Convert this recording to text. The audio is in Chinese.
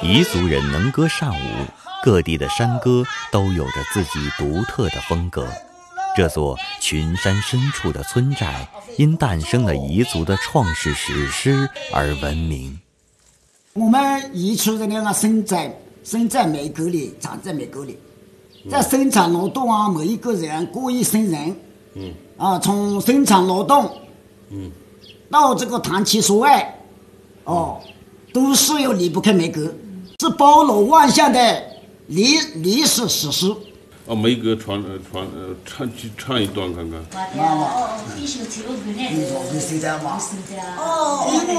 彝族人能歌善舞，各地的山歌都有着自己独特的风格。这座群山深处的村寨，因诞生了彝族的创世史诗而闻名。 我们彝族人呢，生在美国里，长在美国里，在生产劳动啊，每一个人过一生人，从生产劳动，到这个谈情说爱，都是要离不开美国，是包罗万象的历史史诗。 梅歌唱一段看看。 妈妈，你说会谁的吗？